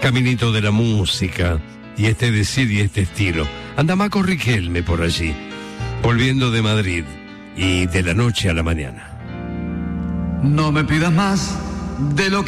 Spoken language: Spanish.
Caminito de la música, y este decir y este estilo. Anda Maco Riquelme por allí, volviendo de Madrid, y de la noche a la mañana. No me pidas más de lo que